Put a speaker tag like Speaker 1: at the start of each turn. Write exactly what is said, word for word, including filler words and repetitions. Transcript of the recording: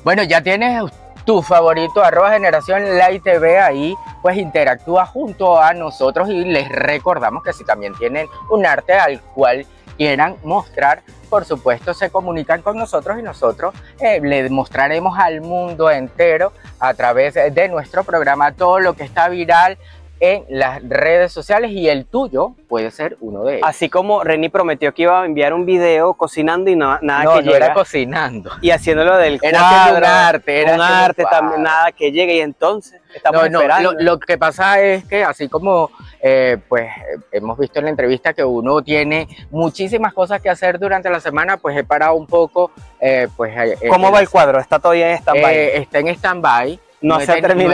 Speaker 1: Bueno, ya tienes tu favorito, arroba Generación Light T V, ahí pues interactúa junto a nosotros y les recordamos que si también tienen un arte al cual quieran mostrar, por supuesto se comunican con nosotros y nosotros eh, le mostraremos al mundo entero a través de nuestro programa todo lo que está viral en las redes sociales, y el tuyo puede ser uno de ellos.
Speaker 2: Así como Reni prometió que iba a enviar un video cocinando y no, nada
Speaker 1: no,
Speaker 2: que
Speaker 1: no
Speaker 2: llega.
Speaker 1: era cocinando.
Speaker 2: Y haciéndolo del
Speaker 1: Era
Speaker 2: cuadro,
Speaker 1: un arte, era
Speaker 2: un arte
Speaker 1: un
Speaker 2: también, nada que llegue, y entonces estamos
Speaker 1: no, no,
Speaker 2: esperando.
Speaker 1: Lo, lo que pasa es que así como eh, pues hemos visto en la entrevista que uno tiene muchísimas cosas que hacer durante la semana, pues he parado un poco. Eh, pues,
Speaker 2: ¿Cómo
Speaker 1: eh,
Speaker 2: va el cuadro? ¿Está todavía en stand-by?
Speaker 1: Eh, está en stand-by.
Speaker 2: No, no se ha terminado.